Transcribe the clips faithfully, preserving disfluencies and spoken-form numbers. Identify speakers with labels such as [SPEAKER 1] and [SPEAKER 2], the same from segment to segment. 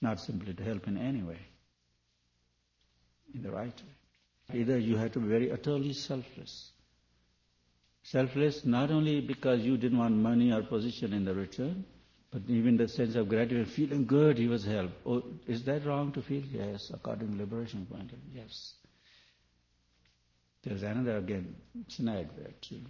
[SPEAKER 1] not simply to help in any way, in the right way. Either you have to be very utterly selfless. Selfless not only because you didn't want money or position in the return, but even the sense of gratitude, feeling good, he was helped. Oh, is that wrong to feel? Yes, according to liberation point of view, yes. There's another, again, snag there too.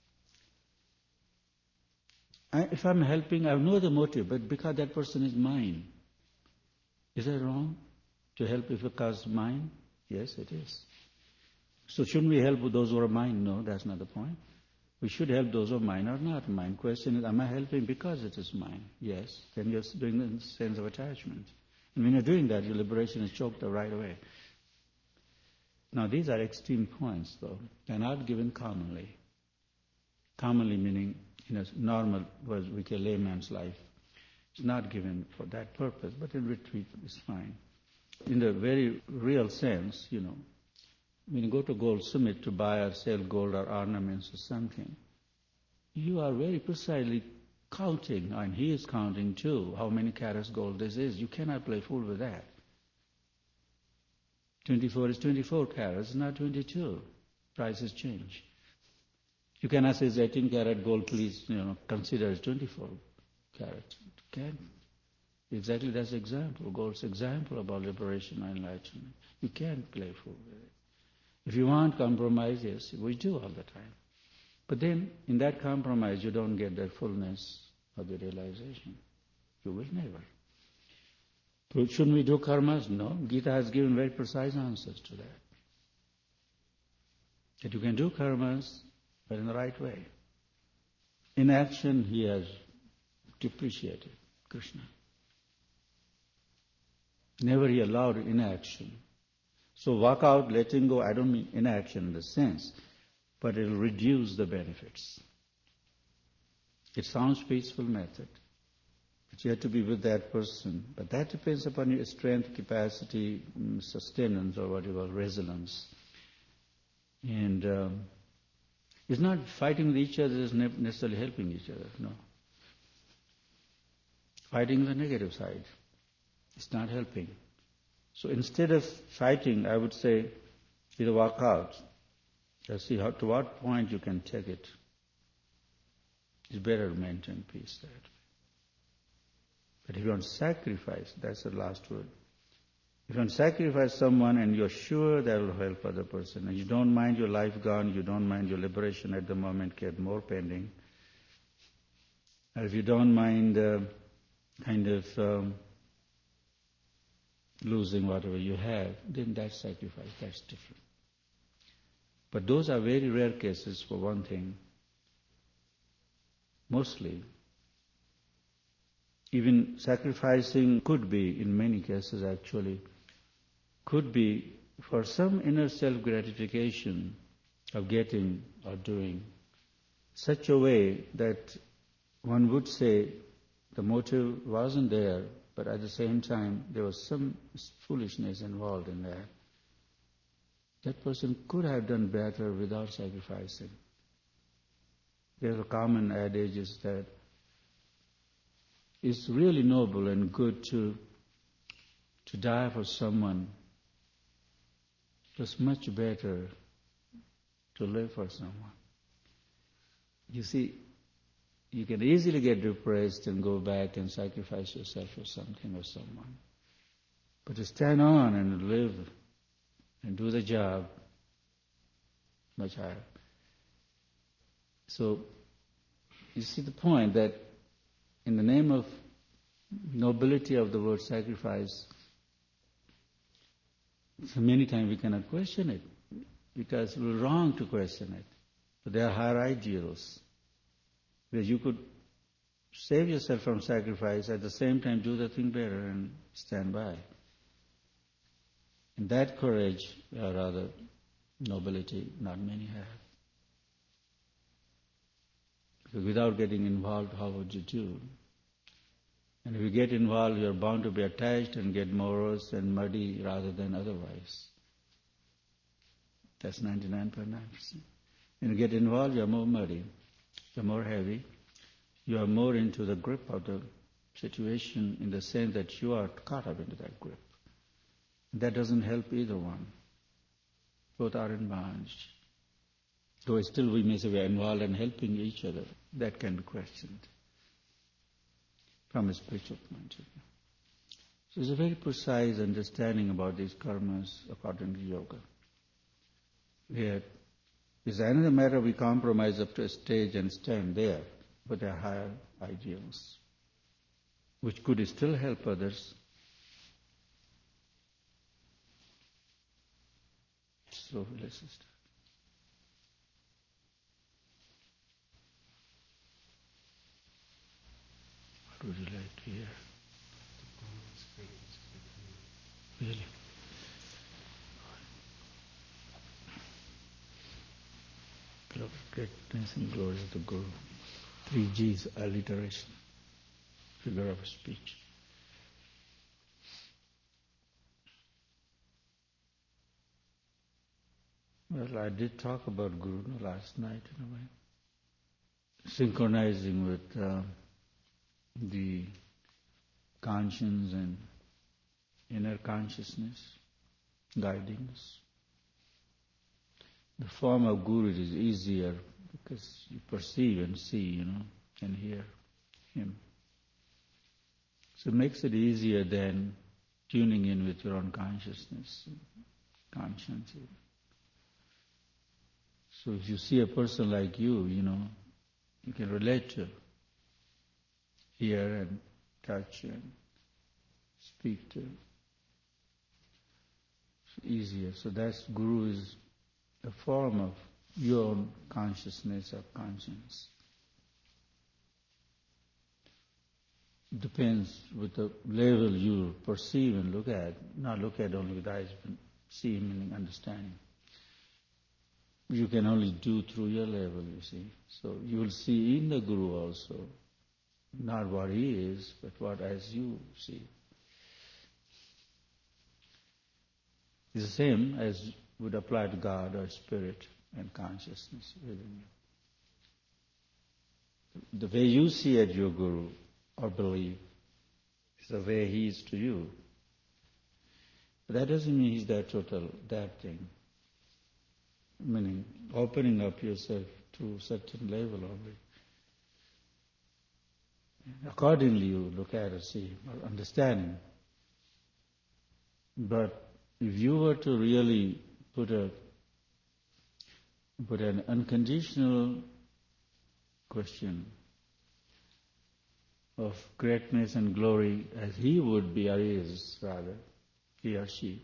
[SPEAKER 1] I, if I'm helping, I have no other motive, but because that person is mine. Is that wrong? To help if because mine? Yes, it is. So shouldn't we help those who are mine? No, that's not the point. We should help those who are mine or not mine. Question is, am I helping because it is mine? Yes. Then you're doing it in the sense of attachment. And when you're doing that, your liberation is choked up right away. Now these are extreme points though. They're not given commonly. Commonly meaning in a normal, what we call layman's life. It's not given for that purpose, but in retreat it's fine. In the very real sense, you know, when you go to goldsmith to buy or sell gold or ornaments or something, you are very precisely counting, and he is counting too, how many carats gold this is. You cannot play fool with that. twenty-four is twenty-four carats, not twenty-two. Prices change. You cannot say it's eighteen carat gold, please, you know, consider it's twenty-four carat. You can't. Exactly that's the example. Gold's example about liberation and enlightenment. You can't play fool with it. If you want compromise, yes, we do all the time. But then, in that compromise, you don't get that fullness of the realization. You will never. So shouldn't we do karmas? No. Gita has given very precise answers to that. That you can do karmas, but in the right way. In action, he has depreciated Krishna. Never he allowed inaction. So walk out, letting go, I don't mean inaction in the sense, but it will reduce the benefits. It sounds peaceful method, but you have to be with that person. But that depends upon your strength, capacity, sustenance, or what you call resilience. And um, it's not fighting with each other is necessarily helping each other, no. Fighting the negative side. It's not helping. So instead of fighting, I would say, either walk out. Let's see how, to what point you can take it. It's better to maintain peace that way. But if you want to sacrifice, that's the last word. If you want to sacrifice someone and you're sure that will help other person, and you don't mind your life gone, you don't mind your liberation at the moment, get more pending, or if you don't mind uh, kind of um, losing whatever you have, then that's sacrifice, that's different. But those are very rare cases for one thing. Mostly, even sacrificing could be, in many cases actually, could be for some inner self-gratification of getting or doing, such a way that one would say the motive wasn't there, but at the same time, there was some foolishness involved in that. That person could have done better without sacrificing. There's a common adage is that it's really noble and good to to die for someone. It's much better to live for someone. You see, you can easily get depressed and go back and sacrifice yourself for something or someone. But to stand on and live and do the job, much higher. So, you see the point that in the name of nobility of the word sacrifice, so many times we cannot question it because we're wrong to question it. But there are higher ideals where you could save yourself from sacrifice, at the same time do the thing better and stand by. And that courage, or rather nobility, not many have. Because without getting involved, how would you do? And if you get involved, you're bound to be attached and get morose and muddy rather than otherwise. That's ninety-nine point nine percent. When you get involved, you're more muddy, you're more heavy, you are more into the grip of the situation in the sense that you are caught up into that grip. That doesn't help either one. Both are in bondage. Though still we may say we are involved in helping each other. That can be questioned from a spiritual point of view. So it's a very precise understanding about these karmas according to yoga. Yet, it's another matter we compromise up to a stage and stand there with our higher ideals, which could still help others. So let's start. What would you like to hear? Really? Love, greatness and glory of the Guru. Three G's, alliteration, figure of speech. Well, I did talk about Guru last night in a way, synchronizing with uh, the conscience and inner consciousness guiding us. The form of Guru is easier because you perceive and see, you know, and hear him. So it makes it easier than tuning in with your own consciousness, conscience. So if you see a person like you, you know, you can relate to, hear and touch and speak to. It's easier. So that's Guru is a form of your own consciousness or conscience. Depends with the level you perceive and look at, not look at only with eyes, but see, meaning understanding. You can only do through your level, you see. So you will see in the Guru also, not what he is, but what as you see. It's the same as would apply to God or Spirit and consciousness within you. The way you see at your Guru or believe is the way he is to you. But that doesn't mean he's that total, that thing. Meaning opening up yourself to a certain level only. Accordingly you look at it, see, or understanding. But if you were to really put a put an unconditional question of greatness and glory as he would be, or is rather, he or she,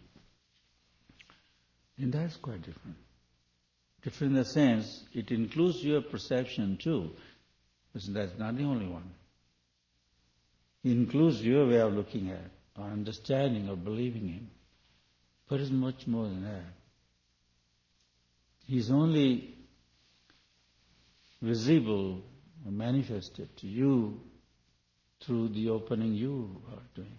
[SPEAKER 1] then that's quite different. Different in the sense, it includes your perception too, because that's not the only one. It includes your way of looking at, or understanding, or believing him. But it's much more than that. He's only visible or manifested to you through the opening you are doing.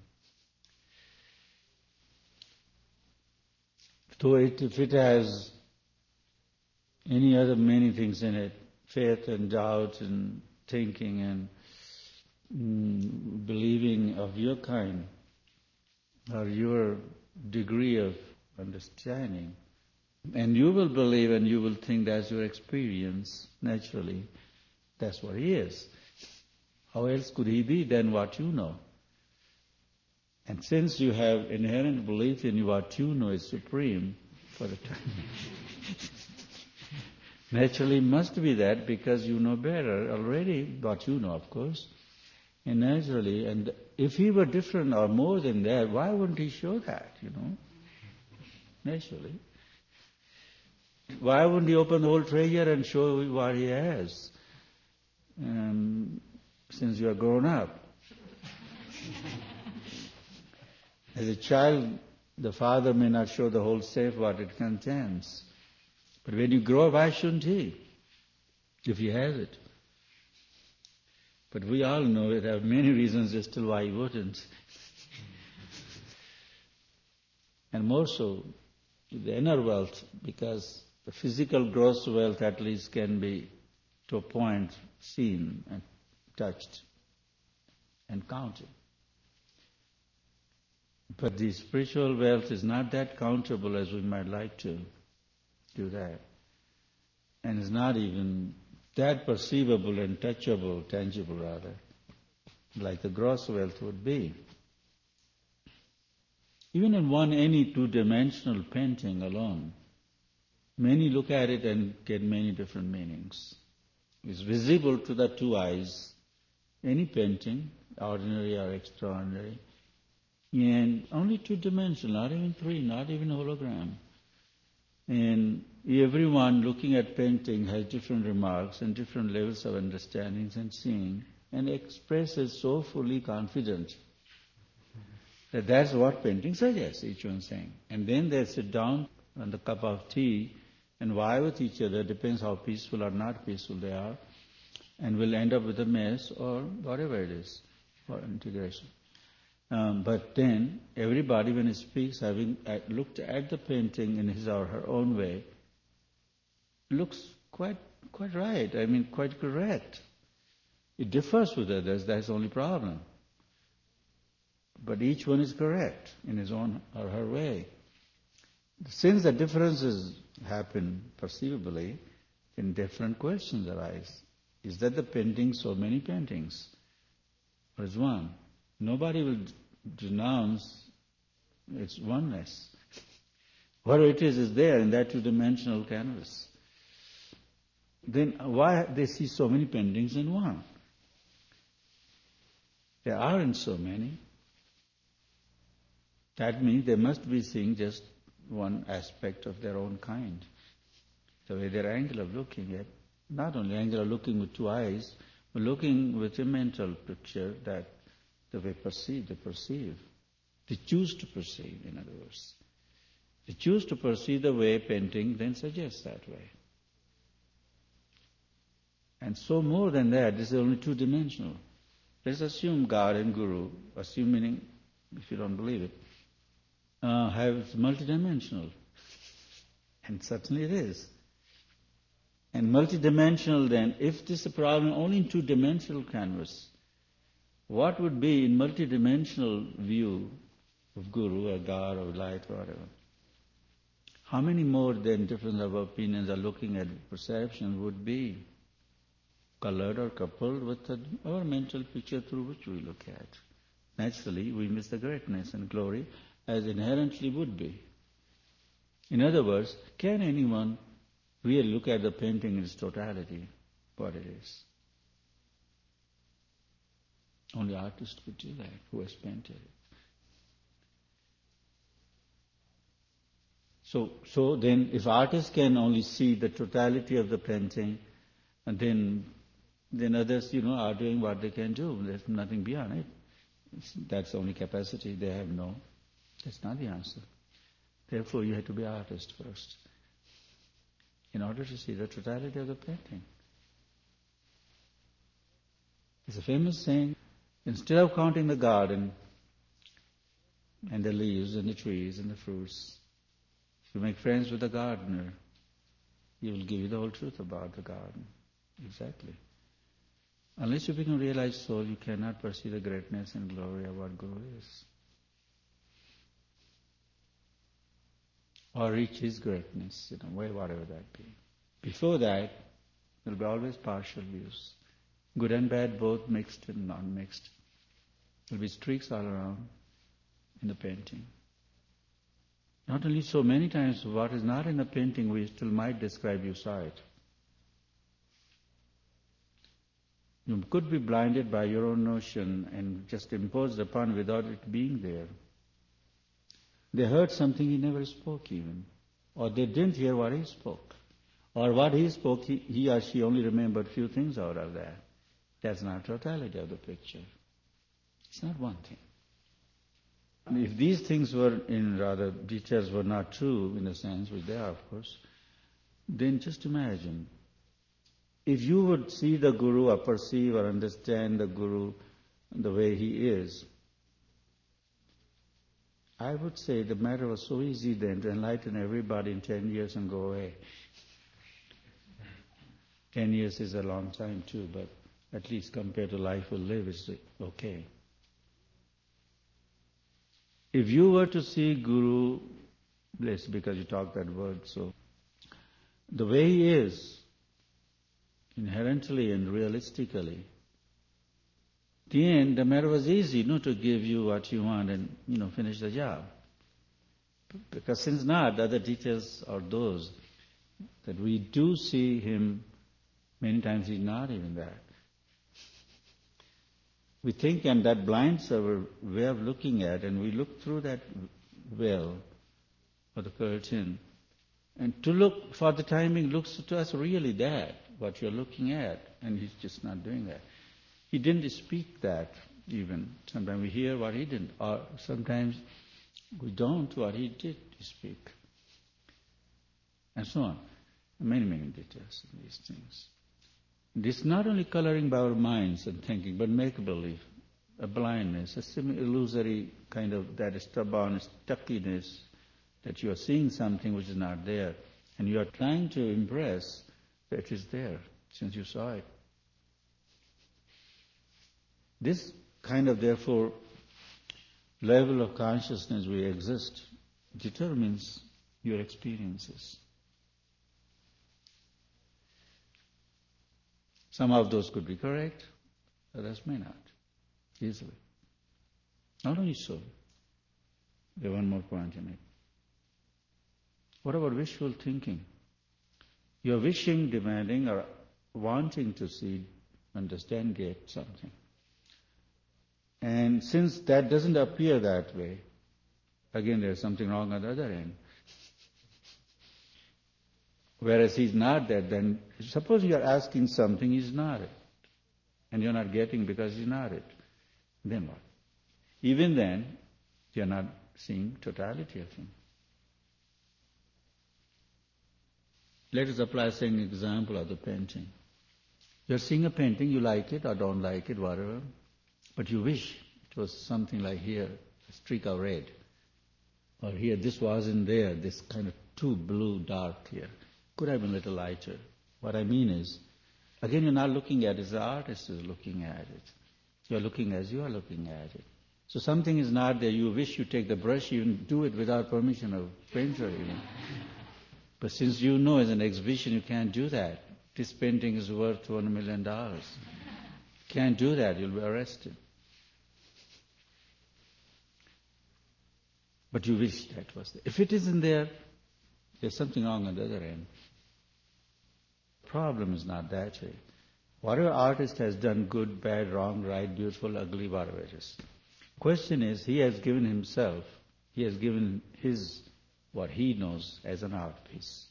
[SPEAKER 1] So it, if it has any other many things in it, faith and doubt and thinking and mm, believing of your kind, or your degree of understanding, and you will believe and you will think that's your experience, naturally, that's what he is. How else could he be than what you know? And since you have inherent belief in what you know is supreme for the time, naturally must be that because you know better already what you know, of course. And naturally, and if he were different or more than that, why wouldn't he show that, you know? Naturally. Why wouldn't he open the whole treasure and show what he has? Um, since you are grown up. As a child, the father may not show the whole safe what it contains. But when you grow up, why shouldn't he? If he has it. But we all know there are many reasons as to why he wouldn't. And more so, the inner wealth, because the physical gross wealth at least can be, to a point, seen and touched. and counting. But the spiritual wealth is not that countable as we might like to do that. And it's not even that perceivable and touchable, tangible rather, like the gross wealth would be. Even in one any two-dimensional painting alone, many look at it and get many different meanings. It's visible to the two eyes, any painting, ordinary or extraordinary, and only two-dimensional, not even three, not even hologram. And everyone looking at painting has different remarks and different levels of understandings and seeing, and expresses so fully confident that that's what painting suggests, each one saying. And then they sit down on the cup of tea and vie with each other, depends how peaceful or not peaceful they are, and will end up with a mess or whatever it is for integration. Um, but then everybody, when he speaks, having looked at the painting in his or her own way, looks quite quite right. I mean, quite correct. It differs with others. That's the only problem. But each one is correct in his own or her way. Since the differences happen perceivably, then different questions arise. Is that the painting so many paintings? Or is one? Nobody will denounce its oneness. Whatever it is is there in that two-dimensional canvas. Then why they see so many paintings in one? There aren't so many. That means they must be seeing just one aspect of their own kind. The way their angle of looking at, not only angle of looking with two eyes, but looking with a mental picture that the way perceive, they perceive. They choose to perceive, in other words. They choose to perceive the way painting then suggests that way. And so more than that, this is only two-dimensional. Let's assume God and Guru, assume meaning, if you don't believe it, uh, have multidimensional. And certainly it is. And multidimensional then, if this is a problem only in two-dimensional canvas, what would be in multidimensional view of Guru or God or light or whatever? How many more then different of opinions are looking at perception would be colored or coupled with the, our mental picture through which we look at? Naturally, we miss the greatness and glory as inherently would be. In other words, can anyone really look at the painting in its totality, what it is? Only artist could do that, who has painted it. So, so then, if artists can only see the totality of the painting, and then, then others, you know, are doing what they can do. There's nothing beyond it. It's, that's the only capacity they have. No, that's not the answer. Therefore, you have to be an artist first, in order to see the totality of the painting. It's a famous saying: instead of counting the garden and the leaves and the trees and the fruits, if you make friends with the gardener, he will give you the whole truth about the garden. Exactly. Unless you become realized soul, you cannot perceive the greatness and glory of what Guru is. Or reach his greatness, you know, whatever that be. Before that, there will be always partial views. Good and bad, both mixed and non-mixed. There will be streaks all around in the painting. Not only so, many times what is not in the painting we still might describe you saw it. You could be blinded by your own notion and just imposed upon without it being there. They heard something he never spoke even. Or they didn't hear what he spoke. Or what he spoke, he, he or she only remembered few things out of that. That's not totality of the picture. It's not one thing. If these things were, in rather, details were not true, in a sense, which they are, of course, then just imagine, if you would see the Guru or perceive or understand the Guru the way he is, I would say the matter was so easy then to enlighten everybody in ten years and go away. Ten years is a long time too, but At least compared to life we live, it's okay. If you were to see Guru, bless because you talk that word, so the way he is, inherently and realistically, the end, the matter was easy, you know, to give you what you want and, you know, finish the job. Because since not, the other details are those that we do see him, many times he's not even that. We think, and that blinds our way of looking at, and we look through that veil or the curtain, and to look for the timing looks to us really that, what you're looking at, and he's just not doing that. He didn't speak that even. Sometimes we hear what he didn't, or sometimes we don't what he did speak. And so on. Many, many details in these things. This not only coloring by our minds and thinking, but make-believe, a blindness, a illusory kind of that stubborn stuckiness that you are seeing something which is not there, and you are trying to impress that it is there since you saw it. This kind of, therefore, level of consciousness we exist determines your experiences. Some of those could be correct, others may not, easily. Not only so, there's one more point in it. What about wishful thinking? You're wishing, demanding, or wanting to see, understand, get something. And since that doesn't appear that way, again there's something wrong on the other end. Whereas he's not that, then suppose you're asking something, he's not it. And you're not getting because he's not it. Then what? Even then, you're not seeing totality of him. Let us apply the same example of the painting. You're seeing a painting, you like it or don't like it, whatever, but you wish it was something like here, a streak of red. Or here, this wasn't there, this kind of too blue, dark here. Could have been a little lighter. What I mean is, again, you're not looking at it as the artist is looking at it. You're looking as you are looking at it. So something is not there. You wish you take the brush, you do it without permission of painter, you know. But since you know as an exhibition you can't do that. This painting is worth one million dollars. Can't do that, you'll be arrested. But you wish that was there. If it isn't there, there's something wrong on the other end. Problem is not that way. Whatever artist has done, good, bad, wrong, right, beautiful, ugly, whatever it is. Question is, he has given himself, he has given his, what he knows as an art piece.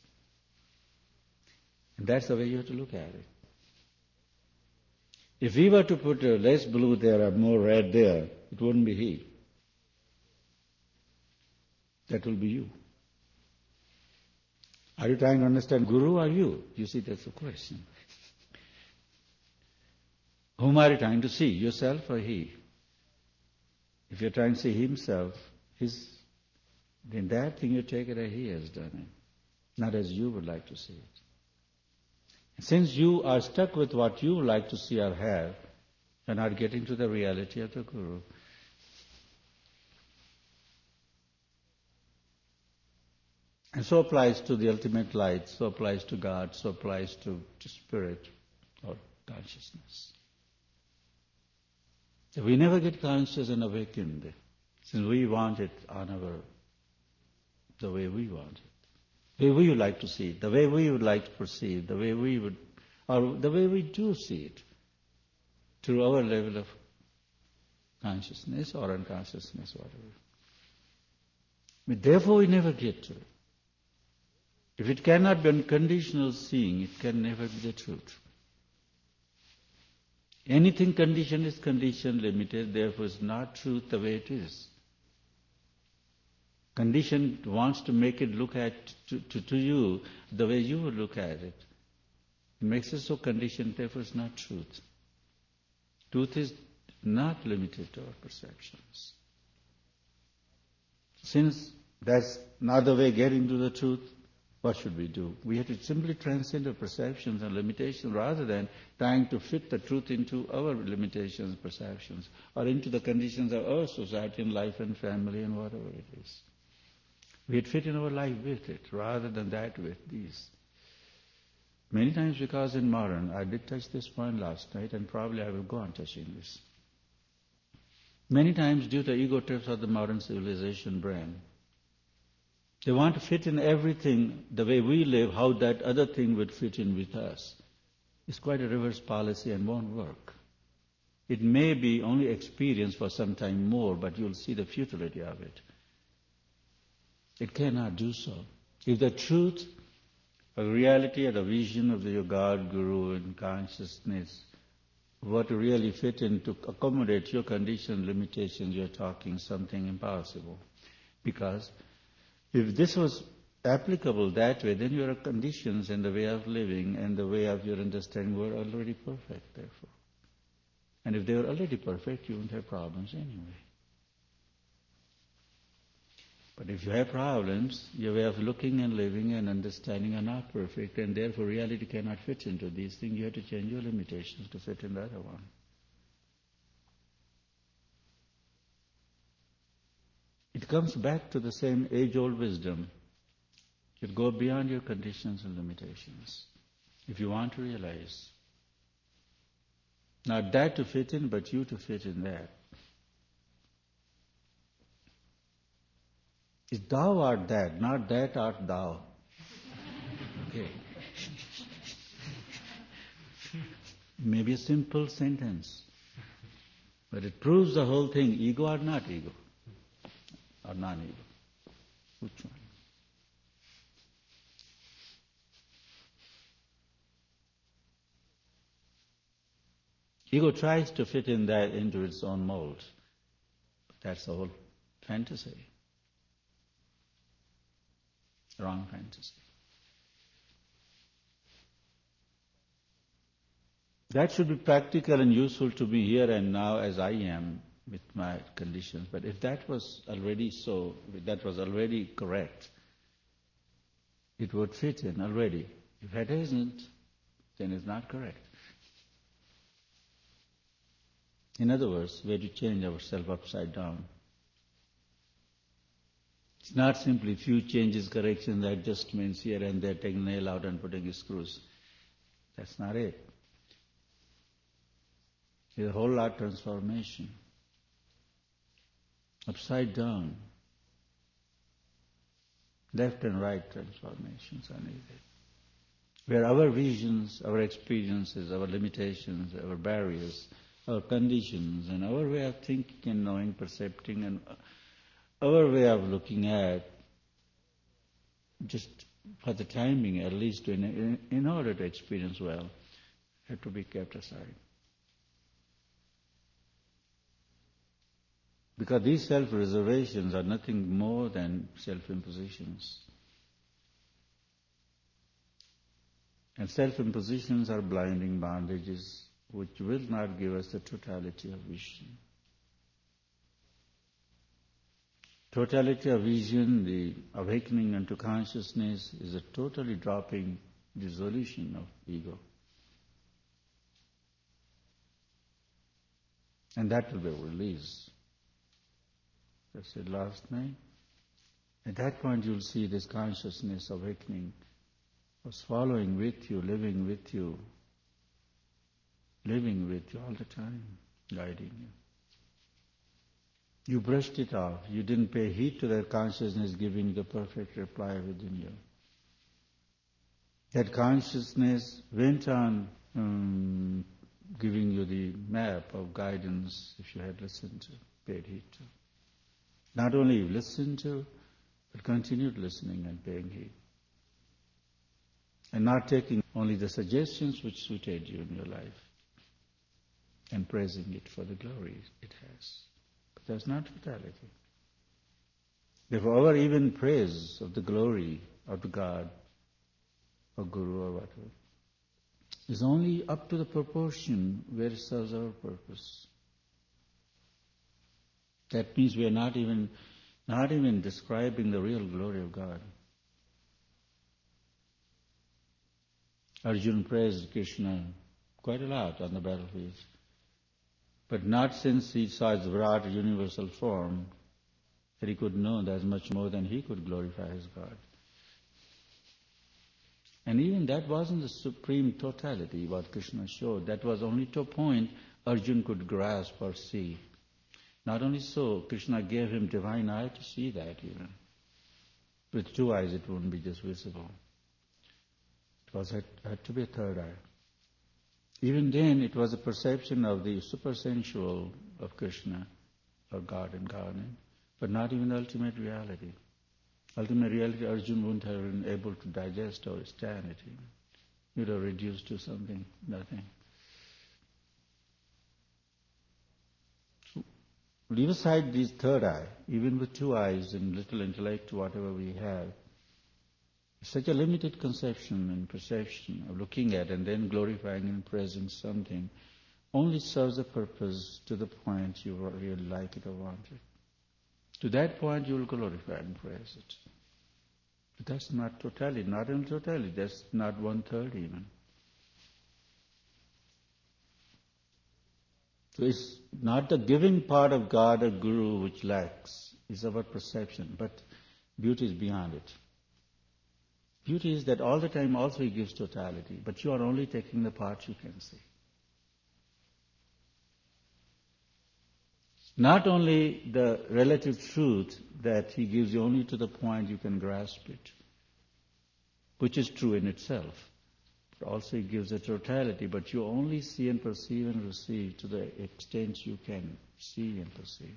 [SPEAKER 1] And that's the way you have to look at it. If we were to put a less blue there or more red there, it wouldn't be he. That will be you. Are you trying to understand Guru or you? You see, that's the question. Whom are you trying to see, yourself or he? If you're trying to see himself, his, then that thing you take it as he has done it, not as you would like to see it. Since you are stuck with what you like to see or have, you're not getting to the reality of the Guru. And so applies to the ultimate light, so applies to God, so applies to, to spirit or consciousness. So we never get conscious and awakened, since we want it on our, the way we want it, the way we would like to see it, the way we would like to perceive, the way we would, or the way we do see it, through our level of consciousness or unconsciousness, whatever. But therefore we never get to it. If it cannot be unconditional seeing, it can never be the truth. Anything conditioned is conditioned, limited, therefore it's not truth the way it is. Condition wants to make it look at to, to, to you the way you would look at it. It makes it so conditioned, therefore it's not truth. Truth is not limited to our perceptions. Since that's not the way getting to the truth, What should we do? We have to simply transcend our perceptions and limitations rather than trying to fit the truth into our limitations, perceptions, or into the conditions of our society and life and family and whatever it is. We had fit in our life with it rather than that with these. Many times because in modern, I did touch this point last night and probably I will go on touching this. Many times due to ego trips of the modern civilization brain, they want to fit in everything the way we live, how that other thing would fit in with us. It's quite a reverse policy and won't work. It may be only experience for some time more, but you'll see the futility of it. It cannot do so. If the truth, the reality, or the vision of your God, Guru, and consciousness were to really fit in to accommodate your condition, limitations, you're talking something impossible. Because if this was applicable that way, then your conditions and the way of living and the way of your understanding were already perfect, therefore. And if they were already perfect, you wouldn't have problems anyway. But if you have problems, your way of looking and living and understanding are not perfect, and therefore reality cannot fit into these things. You have to change your limitations to fit in the other one. It comes back to the same age-old wisdom. You go beyond your conditions and limitations if you want to realize. Not that to fit in, but you to fit in that. If thou art that, not that art thou. Okay. Maybe a simple sentence, but it proves the whole thing, ego or not ego. Or non-ego? Which one? Ego tries to fit in that into its own mold. That's the whole fantasy. Wrong fantasy. That should be practical and useful to me here and now as I am with my conditions. But if that was already so, if that was already correct, it would fit in already. If it isn't, then it's not correct. In other words, we have to change ourselves upside down. It's not simply few changes, corrections, adjustments here and there, taking nail out and putting screws. That's not it. It's a whole lot of transformation. Upside down. Left and right transformations are needed. Where our visions, our experiences, our limitations, our barriers, our conditions, and our way of thinking and knowing, percepting, and our way of looking at, just for the timing at least, in, in order to experience well, have to be kept aside. Because these self-reservations are nothing more than self-impositions. And self-impositions are blinding bondages which will not give us the totality of vision. Totality of vision, the awakening unto consciousness, is a totally dropping dissolution of ego. And that will be a release. I said last night. At that point you'll see this consciousness awakening was following with you, living with you, living with you all the time, guiding you. You brushed it off. You didn't pay heed to that consciousness giving the perfect reply within you. That consciousness went on um, giving you the map of guidance if you had listened to, paid heed to. Not only you listened to, but continued listening and paying heed. And not taking only the suggestions which suited you in your life and praising it for the glory it has. But that's not totality. Therefore, our even praise of the glory of the God or Guru or whatever is only up to the proportion where it serves our purpose. That means we are not even not even describing the real glory of God. Arjuna praised Krishna quite a lot on the battlefield. But not since he saw his Virat universal form that he could know that much more than he could glorify his God. And even that wasn't the supreme totality what Krishna showed. That was only to a point Arjuna could grasp or see. Not only so, Krishna gave him divine eye to see that even. With two eyes it wouldn't be just visible. It was had, had to be a third eye. Even then it was a perception of the supersensual of Krishna or God incarnate, but not even the ultimate reality. Ultimate reality Arjuna wouldn't have been able to digest or stand it even. He would have reduced to something, nothing. So, leave aside this third eye, even with two eyes and little intellect, whatever we have, such a limited conception and perception of looking at and then glorifying and praising something only serves a purpose to the point you really like it or want it. To that point you will glorify and praise it. But that's not totality, not in totality, that's not one-third even. So it's not the giving part of God or Guru which lacks, it's about perception, but beauty is beyond it. Beauty is that all the time also He gives totality, but you are only taking the part you can see. Not only the relative truth that He gives you only to the point you can grasp it, which is true in itself, but also He gives a totality, but you only see and perceive and receive to the extent you can see and perceive.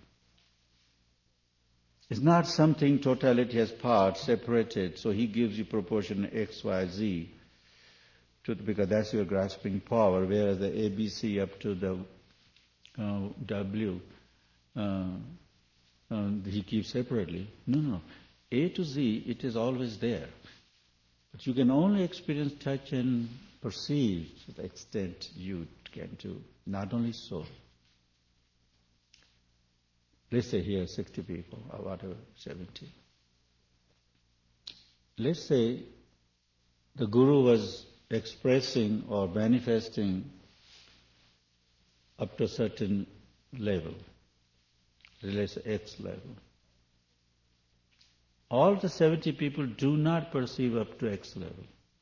[SPEAKER 1] It's not something totality has parts separated, so He gives you proportion X, Y, Z, to the, because that's your grasping power, whereas the A, B, C up to the uh, W, uh, uh, He keeps separately. No, no. A to Z, it is always there. But you can only experience, touch and perceive to the extent you can do. Not only so. Let's say here sixty people or whatever, seventy. Let's say the Guru was expressing or manifesting up to a certain level, let's say X level. All the seventy people do not perceive up to X level.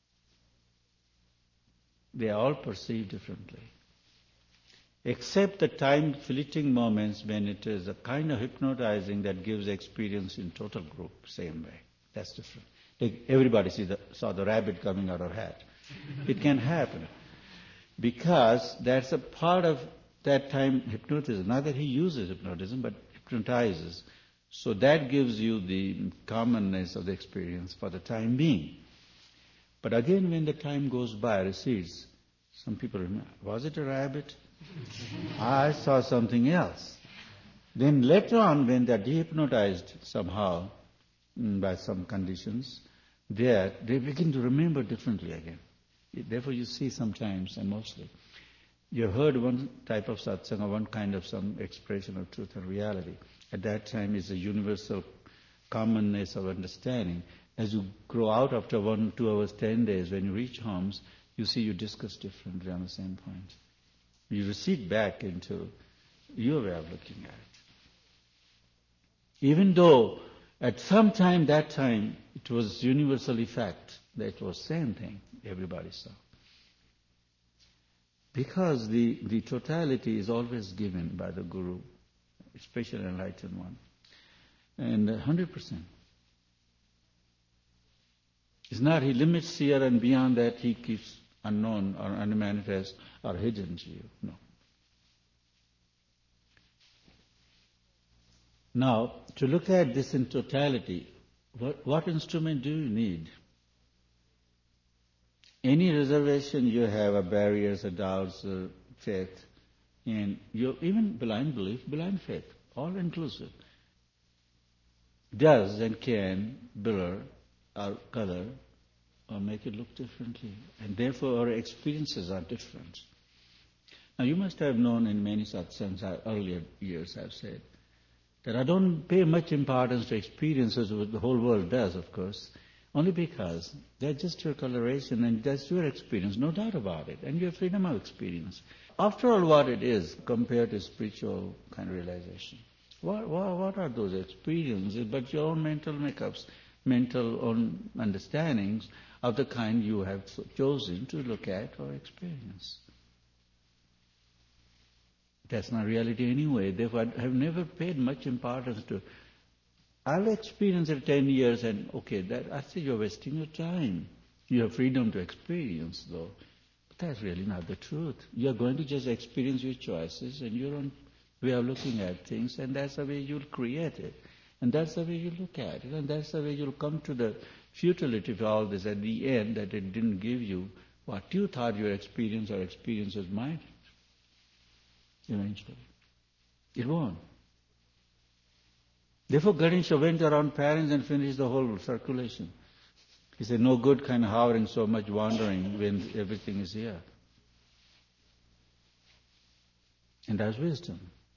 [SPEAKER 1] They all perceive differently. Except the time fleeting moments when it is a kind of hypnotizing that gives experience in total group, same way. That's different. Like everybody see the, saw the rabbit coming out of hat. It can happen. Because that's a part of that time hypnotism. Not that he uses hypnotism, but hypnotizes. So that gives you the commonness of the experience for the time being. But again, when the time goes by, recedes, some people remember, was it a rabbit? I saw something else. Then later on, when they are dehypnotized somehow by some conditions, there they begin to remember differently again. Therefore, you see sometimes, and mostly, you heard one type of satsang or one kind of some expression of truth and reality. At that time, is a universal commonness of understanding. As you grow out after one, two hours, ten days, when you reach homes, you see you discuss differently on the same point. You recede back into your way of looking at it. Even though at some time, that time, it was universally fact that it was same thing everybody saw. Because the, the totality is always given by the Guru, especially enlightened one. And one hundred percent. It's not he limits here and beyond that he keeps unknown or unmanifest or hidden to you. No. Now, to look at this in totality, what, what instrument do you need? Any reservation you have, or barriers, or doubts, or faith, and you even blind belief, blind faith, all inclusive, does and can blur or color or make it look differently. And therefore our experiences are different. Now you must have known in many satsangs, earlier years I've said, that I don't pay much importance to experiences, what the whole world does, of course, Only because they're just your coloration and that's your experience, no doubt about it, and your freedom of experience. After all, what it is compared to spiritual kind of realization? What, what, what are those experiences but your own mental makeups, mental own understandings of the kind you have chosen to look at or experience? That's not reality anyway. Therefore, I have never paid much importance to. I'll experience it ten years and okay, that I say you're wasting your time. You have freedom to experience though. But that's really not the truth. You're going to just experience your choices and your own way of looking at things, and that's the way you'll create it. And that's the way you look at it, and that's the way you'll come to the futility of all this at the end, that it didn't give you what you thought your experience or experience was mine. Eventually. It won't. Therefore, Ganesha went around parents and finished the whole circulation. He said, no good kind of hovering so much wandering when everything is here. And that's wisdom.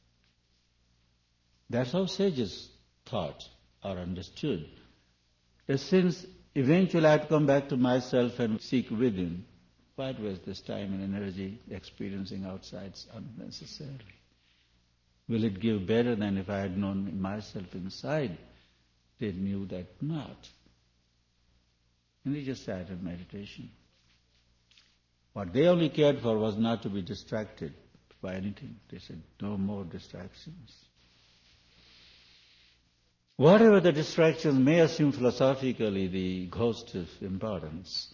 [SPEAKER 1] That's how sages thought or understood. That since eventually I have to come back to myself and seek within, why waste this time and energy experiencing outside unnecessarily? Will it give better than if I had known myself inside? They knew that not. And they just sat in meditation. What they only cared for was not to be distracted by anything. They said, no more distractions. Whatever the distractions may assume philosophically the ghost of importance.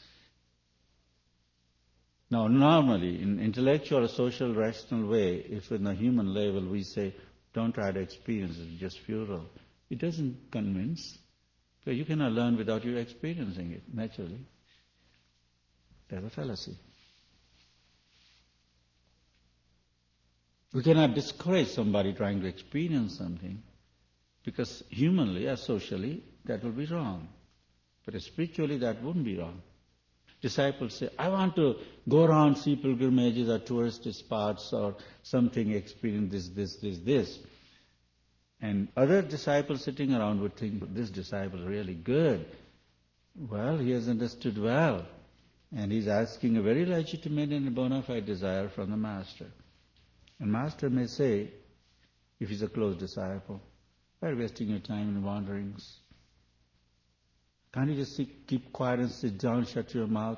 [SPEAKER 1] Now, normally, in intellectual or social rational way, if in a human level we say, don't try to experience it, just futile, it doesn't convince. So you cannot learn without you experiencing it, naturally. That's a fallacy. We cannot discourage somebody trying to experience something, because humanly or socially, that will be wrong. But spiritually, that wouldn't be wrong. Disciples say, I want to go around, see pilgrimages or tourist spots or something, experience this, this, this, this. And other disciples sitting around would think, this disciple is really good. Well, he has understood well. And he's asking a very legitimate and bona fide desire from the Master. And Master may say, if he's a close disciple, why are you wasting your time in wanderings? Can't you just sit, keep quiet and sit down, shut your mouth?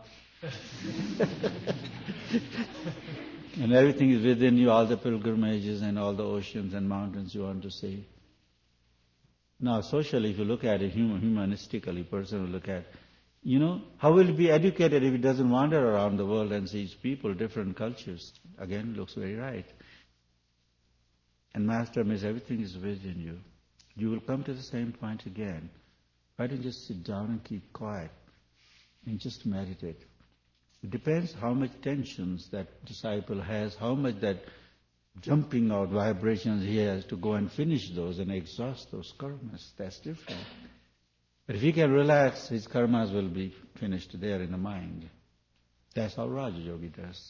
[SPEAKER 1] And everything is within you, all the pilgrimages and all the oceans and mountains you want to see. Now, socially, if you look at it, human, humanistically, person will look at, you know, how will he be educated if he doesn't wander around the world and sees people, different cultures? Again, looks very right. And Master means everything is within you. You will come to the same point again. Why don't you just sit down and keep quiet and just meditate? It depends how much tensions that disciple has, how much that jumping out vibrations he has to go and finish those and exhaust those karmas. That's different. But if he can relax, his karmas will be finished there in the mind. That's how Raja Yogi does.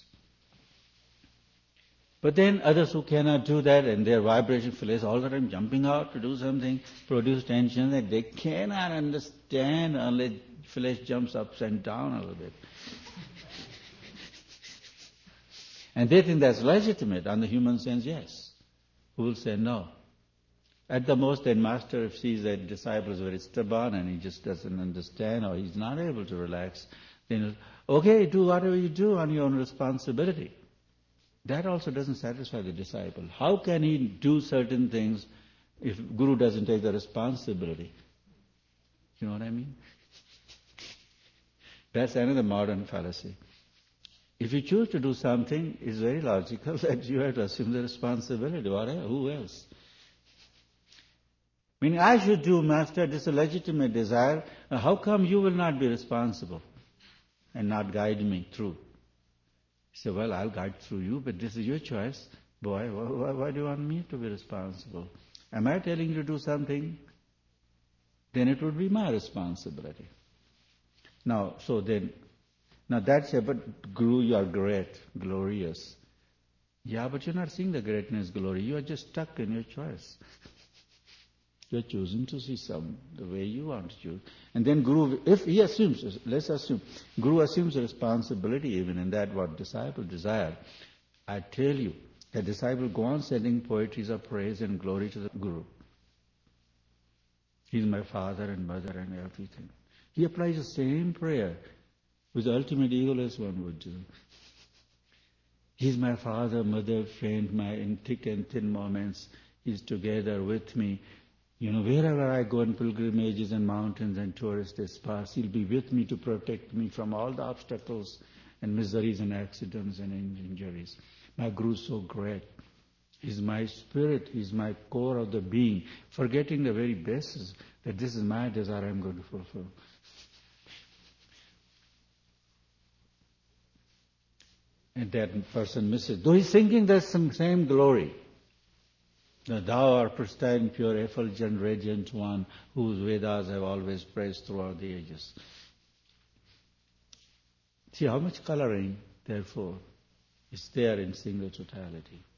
[SPEAKER 1] But then others who cannot do that and their vibration flesh all the time jumping out to do something, produce tension that they cannot understand unless flesh jumps up and down a little bit. And they think that's legitimate. On the human sense, yes. Who will say no? At the most, then Master sees that disciple is very stubborn and he just doesn't understand or he's not able to relax, then, okay, do whatever you do on your own responsibility. That also doesn't satisfy the disciple. How can he do certain things if Guru doesn't take the responsibility? You know what I mean? That's another modern fallacy. If you choose to do something, it's very logical that you have to assume the responsibility. Whatever, who else? Meaning, I should do, Master, this is a legitimate desire. How come you will not be responsible and not guide me through? He said, well, I'll guide through you, but this is your choice. Boy, why, why do you want me to be responsible? Am I telling you to do something? Then it would be my responsibility. Now, so then, now that's it, but Guru, you are great, glorious. Yeah, but you're not seeing the greatness, glory. You are just stuck in your choice. You are choosing to see some the way you want to choose. And then Guru, if he assumes, let's assume, Guru assumes responsibility even in that what disciple desire. I tell you, the disciple go on sending poetries of praise and glory to the Guru. He's my father and mother and everything. He applies the same prayer with the ultimate ego as one would do. He's my father, mother, friend, my in thick and thin moments. He's together with me. You know, wherever I go on pilgrimages and mountains and tourist spots, He'll be with me to protect me from all the obstacles and miseries and accidents and injuries. My Guru is so great. He's my spirit. He's my core of the being. Forgetting the very basis that this is my desire I'm going to fulfill. And that person misses. Though he's thinking there's some same glory. Thou art pristine, pure, effulgent, radiant one, whose Vedas have always praised throughout the ages. See how much coloring, therefore, is there in single totality.